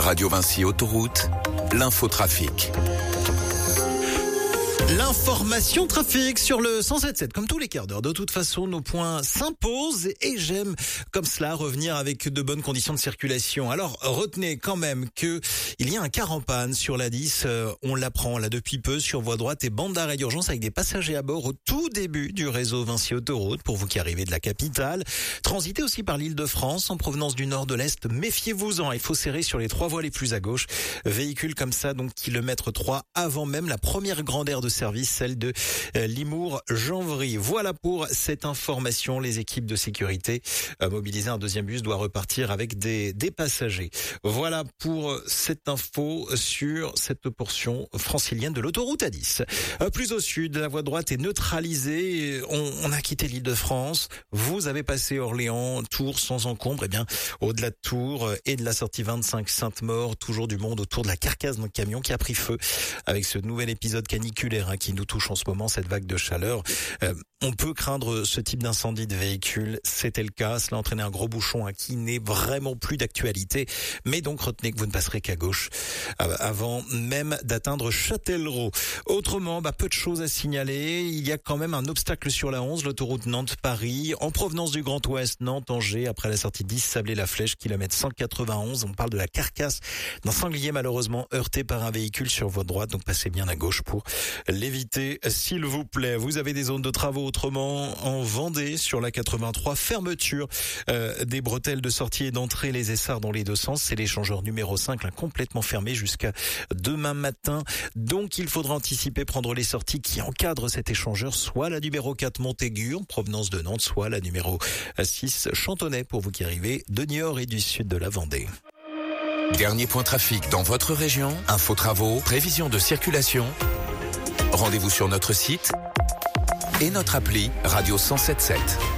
Radio Vinci Autoroute, l'infotrafic. L'information trafic sur le 107.7, comme tous les quarts d'heure. De toute façon, nos points s'imposent et j'aime comme cela revenir avec de bonnes conditions de circulation. Alors, retenez quand même que il y a un car en panne sur la 10. On l'apprend là depuis peu sur voie droite et bande d'arrêt d'urgence avec des passagers à bord au tout début du réseau Vinci Autoroute pour vous qui arrivez de la capitale. Transitez aussi par l'Île-de-France en provenance du nord de l'est. Méfiez-vous-en, il faut serrer sur les 3 voies les plus à gauche. Véhicule comme ça, donc kilomètre 3 avant même la première grande aire de service, celle de Limours-Janvry. Voilà pour cette information. Les équipes de sécurité mobilisées, un deuxième bus doit repartir avec des passagers. Voilà pour cette info sur cette portion francilienne de l'autoroute A10. Plus au sud, la voie droite est neutralisée. On a quitté l'Île-de-France. Vous avez passé Orléans, Tours sans encombre. Eh bien, au-delà de Tours et de la sortie 25 Sainte-Maure, toujours du monde autour de la carcasse d'un camion qui a pris feu avec ce nouvel épisode caniculaire qui nous touche en ce moment, cette vague de chaleur. On peut craindre ce type d'incendie de véhicule. C'était le cas. Cela a entraîné un gros bouchon qui n'est vraiment plus d'actualité. Mais donc, retenez que vous ne passerez qu'à gauche avant même d'atteindre Châtellerault. Autrement, peu de choses à signaler. Il y a quand même un obstacle sur la 11, l'autoroute Nantes-Paris, en provenance du Grand Ouest, Nantes-Angers, après la sortie 10 Sablé-la-Flèche, kilomètre 191. On parle de la carcasse d'un sanglier malheureusement heurté par un véhicule sur votre droite. Donc, passez bien à gauche pour l'éviter, s'il vous plaît. Vous avez des zones de travaux autrement en Vendée sur la 83, fermeture des bretelles de sortie et d'entrée, les essarts dans les deux sens. C'est l'échangeur numéro 5 complètement fermé jusqu'à demain matin. Donc il faudra anticiper, prendre les sorties qui encadrent cet échangeur, soit la numéro 4 Montaigu en provenance de Nantes, soit la numéro 6 Chantonnay pour vous qui arrivez de Niort et du sud de la Vendée. Dernier point trafic dans votre région, info travaux, prévision de circulation. Rendez-vous sur notre site et notre appli Radio 107.7.